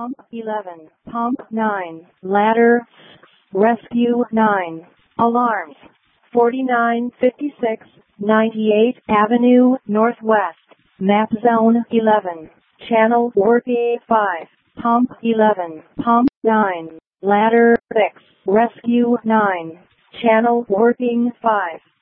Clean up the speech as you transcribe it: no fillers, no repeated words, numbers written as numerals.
Pump 11, Pump 9, Ladder, Rescue 9, Alarms, 4956, 98th Avenue Northwest, Map Zone 11, Channel Working 5, Pump 11, Pump 9, Ladder 6, Rescue 9, Channel Working 5.